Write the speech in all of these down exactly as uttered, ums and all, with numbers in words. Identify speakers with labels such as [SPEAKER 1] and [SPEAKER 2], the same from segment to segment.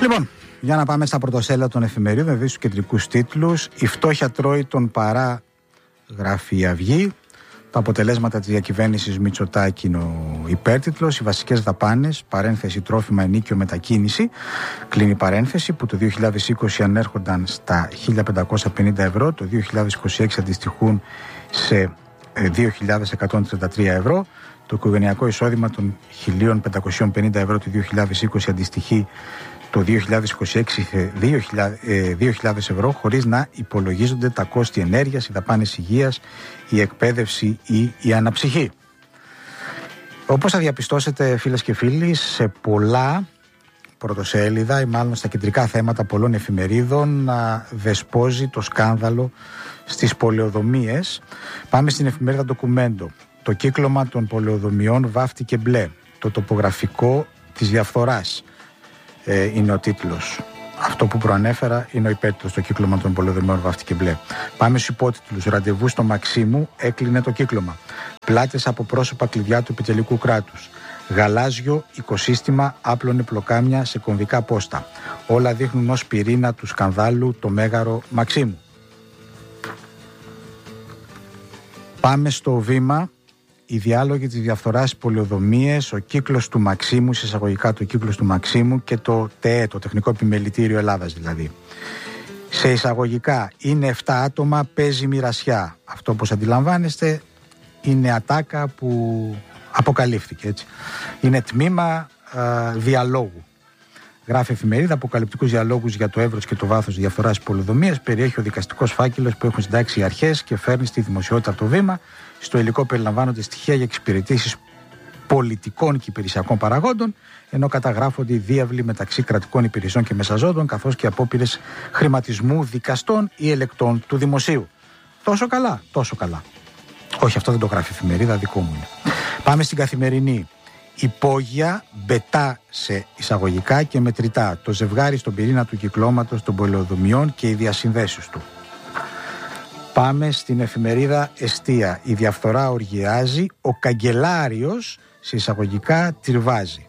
[SPEAKER 1] Λοιπόν, για να πάμε στα πρωτοσέλιδα των εφημερίδων, δηλαδή στους κεντρικούς τίτλους. Η φτώχεια τρώει τον παρά, γράφει η Αυγή. Τα αποτελέσματα της διακυβέρνησης Μητσοτάκη είναι ο υπέρτιτλος. Οι βασικές δαπάνες, παρένθεση τρόφιμα, ενίκιο, μετακίνηση, κλείνει παρένθεση, που το δύο χιλιάδες είκοσι ανέρχονταν στα χίλια πεντακόσια πενήντα ευρώ, το δύο χιλιάδες είκοσι έξι αντιστοιχούν σε δύο χιλιάδες εκατόν τριάντα τρία ευρώ. Το οικογενειακό εισόδημα των χίλια πεντακόσια πενήντα ευρώ του δύο χιλιάδες είκοσι αντιστοιχεί το δύο χιλιάδες είκοσι έξι σε δύο χιλιάδες ευρώ, χωρίς να υπολογίζονται τα κόστη ενέργειας, οι δαπάνες υγείας, η εκπαίδευση ή η αναψυχή. Όπως θα διαπιστώσετε, φίλες και φίλοι, σε πολλά πρωτοσέλιδα ή μάλλον στα κεντρικά θέματα πολλών εφημερίδων να δεσπόζει το σκάνδαλο στις πολεοδομίες. Πάμε στην εφημερίδα Ντοκουμέντο. Το κύκλωμα των πολεοδομιών βάφτηκε μπλε. Το τοπογραφικό της διαφθοράς ε, είναι ο τίτλος. Αυτό που προανέφερα είναι ο υπέρτιτλος. Το κύκλωμα των πολεοδομιών βάφτηκε μπλε. Πάμε στους υπότιτλους. Ραντεβού στο Μαξίμου, έκλεινε το κύκλωμα. Πλάτες από πρόσωπα κλειδιά του επιτελικού κράτους. Γαλάζιο οικοσύστημα άπλωνε πλοκάμια σε κομβικά πόστα. Όλα δείχνουν ως πυρήνα του σκανδάλου το μέγαρο Μαξίμου. Πάμε στο Βήμα. Οι διάλογοι της διαφθοράς στις πολεοδομίες, ο κύκλος του Μαξίμου, σε εισαγωγικά το κύκλος του Μαξίμου και το ΤΕΕ, το Τεχνικό Επιμελητήριο Ελλάδας δηλαδή. Σε εισαγωγικά είναι επτά άτομα, παίζει μοιρασιά. Αυτό, όπως αντιλαμβάνεστε, είναι ατάκα που αποκαλύφθηκε, έτσι. Είναι τμήμα α, διαλόγου. Γράφει εφημερίδα, αποκαλυπτικούς διαλόγους για το εύρος και το βάθος διαφθοράς της πολεοδομίας. Περιέχει ο δικαστικός φάκελος που έχουν συντάξει οι αρχές και φέρνει στη δημοσιότητα από το Βήμα. Στο υλικό περιλαμβάνονται στοιχεία για εξυπηρετήσεις πολιτικών και υπηρεσιακών παραγόντων, ενώ καταγράφονται οι διάβλοι μεταξύ κρατικών υπηρεσιών και μεσαζόντων, καθώς και απόπειρες χρηματισμού δικαστών ή ελεκτών του δημοσίου. Τόσο καλά, τόσο καλά. Όχι, αυτό δεν το γράφει η εφημερίδα, δικό μου είναι. Πάμε στην Καθημερινή. Υπόγεια μπετά σε εισαγωγικά και μετρητά. Το ζευγάρι στον πυρήνα του κυκλώματος των πολεοδομιών και οι διασυνδέσεις του. Πάμε στην εφημερίδα Εστία. Η διαφθορά οργιάζει, ο καγκελάριος σε εισαγωγικά τριβάζει.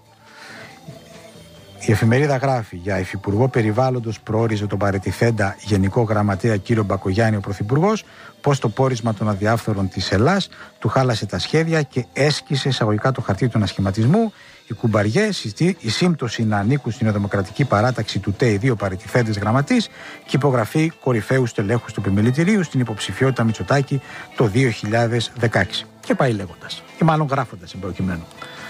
[SPEAKER 1] Η εφημερίδα γράφει για υφυπουργό περιβάλλοντος προόριζε τον παρετηθέντα Γενικό Γραμματέα κύριο Μπακογιάννη ο Πρωθυπουργός, πως το πόρισμα των αδιάφθορων της Ελλάς του χάλασε τα σχέδια και έσκησε εισαγωγικά το χαρτί του ανασχηματισμού. Οι κουμπαριές, η σύμπτωση να ανήκουν στην Δημοκρατική Παράταξη του ΤΕΙ δύο παρετηθέντες γραμματείς και υπογραφή κορυφαίου στελέχους του επιμελητηρίου στην υποψηφιότητα Μητσοτάκη το δύο χιλιάδες δεκαέξι. Και πάει λέγοντας, ή μάλλον γράφοντας εμπροκειμένου.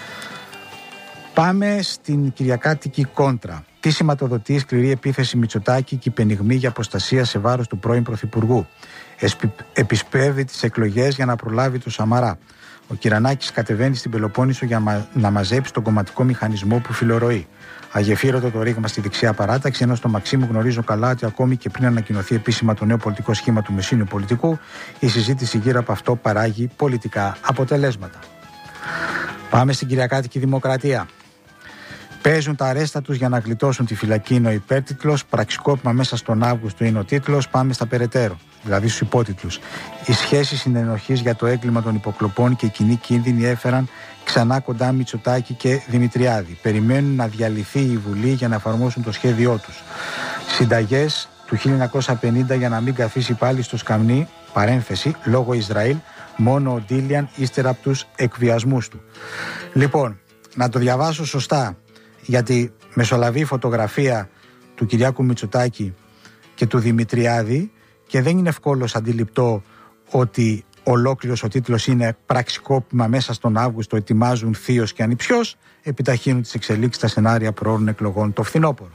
[SPEAKER 1] Πάμε στην κυριακάτικη κόντρα. Τι σηματοδοτεί σκληρή επίθεση Μητσοτάκη και υπενιγμή για αποστασία σε βάρος του πρώην Πρωθυπουργού. Επισπεύδει τις εκλογές για να προλάβει το Σαμαρά. Ο Κυρανάκης κατεβαίνει στην Πελοπόννησο για μα... να μαζέψει τον κομματικό μηχανισμό που φιλορροεί. Αγεφύρωτο το ρήγμα στη δεξιά παράταξη, ενώ στο Μαξίμου γνωρίζω καλά ότι ακόμη και πριν ανακοινωθεί επίσημα το νέο πολιτικό σχήμα του μεσίνου πολιτικού, η συζήτηση γύρω από αυτό παράγει πολιτικά αποτελέσματα. Πάμε στην κυριακάτικη Δημοκρατία. Παίζουν τα αρέστα τους για να γλιτώσουν τη φυλακή, είναι ο υπέρτιτλος. Πραξικόπημα μέσα στον Αύγουστο είναι ο τίτλος. Πάμε στα περαιτέρω, δηλαδή στους υπότιτλους. Οι σχέσεις συνενοχής για το έγκλημα των υποκλοπών και οι κοινοί κίνδυνοι έφεραν ξανά κοντά Μητσοτάκη και Δημητριάδη. Περιμένουν να διαλυθεί η Βουλή για να εφαρμόσουν το σχέδιό τους. Συνταγές του χίλια εννιακόσια πενήντα για να μην καθίσει πάλι στο σκαμνί, παρένθεση, λόγω Ισραήλ, μόνο ο Ντίλιαν ύστερα από τους εκβιασμούς του. Λοιπόν, να το διαβάσω σωστά, γιατί μεσολαβεί η φωτογραφία του Κυριάκου Μητσοτάκη και του Δημητριάδη και δεν είναι ευκόλως αντιληπτό ότι ολόκληρος ο τίτλος είναι πραξικόπημα μέσα στον Αύγουστο, ετοιμάζουν θείος και ανιψιός, επιταχύνουν τις εξελίξεις στα σενάρια προώρων εκλογών το φθινόπωρο.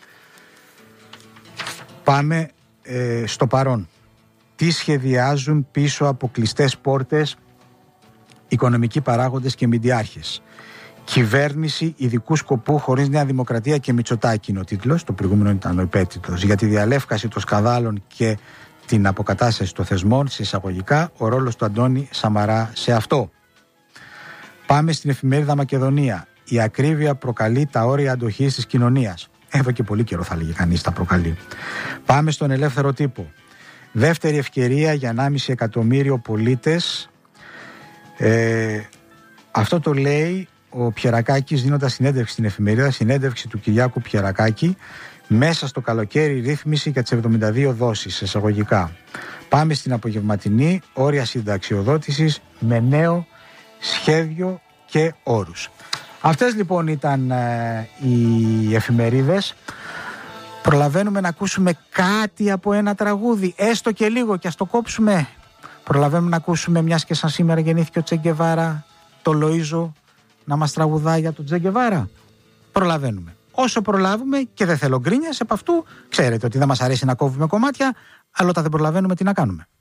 [SPEAKER 1] Πάμε ε, στο παρόν. Τι σχεδιάζουν πίσω από κλειστές πόρτες οικονομικοί παράγοντες και μηντιάρχες. Κυβέρνηση ειδικού σκοπού χωρίς Νέα Δημοκρατία και Μητσοτάκη είναι ο τίτλος. Το προηγούμενο ήταν ο υπέτιτλος. Για τη διαλεύκαση των σκανδάλων και την αποκατάσταση των θεσμών, σε εισαγωγικά, ο ρόλος του Αντώνη Σαμαρά σε αυτό. Πάμε στην εφημερίδα Μακεδονία. Η ακρίβεια προκαλεί τα όρια αντοχής της κοινωνίας. Εδώ και πολύ καιρό θα λέγει κανείς τα προκαλεί. Πάμε στον Ελεύθερο Τύπο. Δεύτερη ευκαιρία για ενάμιση εκατομμύριο πολίτες. Ε, αυτό το λέει ο Πιερακάκης δίνοντας συνέντευξη στην εφημερίδα, συνέντευξη του Κυριάκου Πιερακάκη, μέσα στο καλοκαίρι ρύθμιση για τις εβδομήντα δύο δόσεις, εισαγωγικά. Πάμε στην απογευματινή, όρια συνταξιοδότησης με νέο σχέδιο και όρους. Αυτές λοιπόν ήταν ε, οι εφημερίδες. Προλαβαίνουμε να ακούσουμε κάτι από ένα τραγούδι, έστω και λίγο, και ας το κόψουμε. Προλαβαίνουμε να ακούσουμε, μιας και σαν σήμερα γεννήθηκε ο Τσε Γκεβάρα, το Λοΐζο να μας τραγουδάει για τον Τσε Γκεβάρα. Προλαβαίνουμε. Όσο προλάβουμε, και δεν θέλω γκρίνιας επ' αυτού, ξέρετε ότι δεν μας αρέσει να κόβουμε κομμάτια, αλλά όταν δεν προλαβαίνουμε τι να κάνουμε.